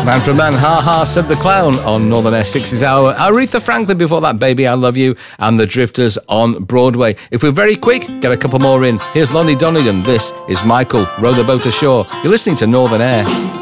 Man from Man, Ha Ha, said the clown on Northern S6's Hour. Aretha Franklin before that, Baby I Love You, and The Drifters on Broadway. If we're very quick, get a couple more in. Here's Lonnie Donegan. This is Michael, Row the Boat Ashore. You're listening to Northern Air.